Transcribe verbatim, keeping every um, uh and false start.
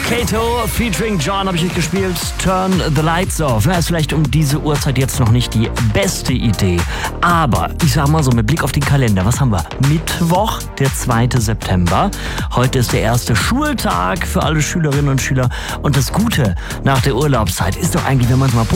Kato featuring John habe ich jetzt gespielt. Turn the Lights Off. Ja, ist vielleicht um diese Uhrzeit jetzt noch nicht die beste Idee. Aber ich sag mal so, mit Blick auf den Kalender, was haben wir? Mittwoch, der zweite September. Heute ist der erste Schultag für alle Schülerinnen und Schüler. Und das Gute nach der Urlaubszeit ist doch eigentlich, wenn man es mal